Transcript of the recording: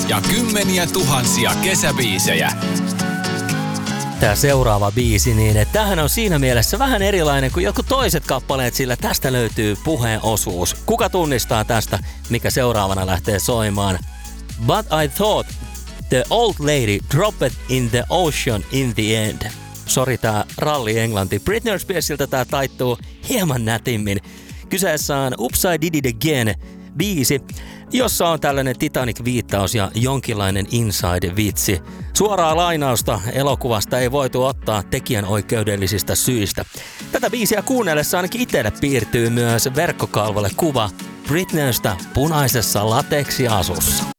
ja kymmeniä tuhansia kesäbiisejä. Tämä seuraava biisi, niin tämähän on siinä mielessä vähän erilainen kuin jotkut toiset kappaleet, sillä tästä löytyy puheenosuus. Kuka tunnistaa tästä, mikä seuraavana lähtee soimaan? But I thought the old lady dropped in the ocean in the end. Sori, tää ralli englanti. Britney Spearsilta tää taittuu hieman nätimmin. Kyseessä on Oops, I Did It Again biisi, jossa on tällainen Titanic-viittaus ja jonkinlainen inside-vitsi. Suoraa lainausta elokuvasta ei voitu ottaa tekijänoikeudellisista syistä. Tätä biisiä kuunnellessa ainakin itselle piirtyy myös verkkokalvolle kuva Britneystä punaisessa lateksiasussa.